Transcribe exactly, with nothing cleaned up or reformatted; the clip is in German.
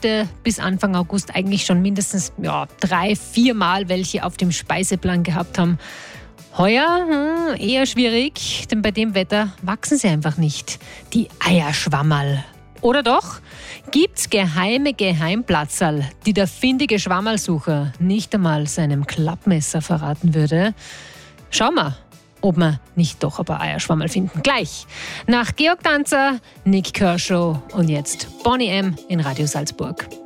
heute bis Anfang August eigentlich schon mindestens ja, drei, vier Mal welche auf dem Speiseplan gehabt haben. Heuer hm, eher schwierig, denn bei dem Wetter wachsen sie einfach nicht, die Eierschwammerl. Oder doch? Gibt's geheime Geheimplatzerl, die der findige Schwammerlsucher nicht einmal seinem Klappmesser verraten würde? Schauen wir, ob wir nicht doch ein paar Eierschwammerl finden. Gleich nach Georg Danzer, Nick Kershaw und jetzt Boney M. in Radio Salzburg.